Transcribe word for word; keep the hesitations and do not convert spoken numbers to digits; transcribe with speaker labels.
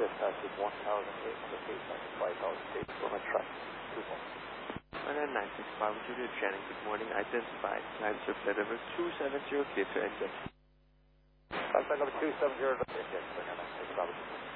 Speaker 1: passage one thousand eight hundred feet, passage five thousand feet, from a track, two one.
Speaker 2: one nine nine six five, Juliet Channing, good morning, identified, climb to flight over two seven zero, clear to exit.
Speaker 1: Flight number two seven zero, index, nine nine six five.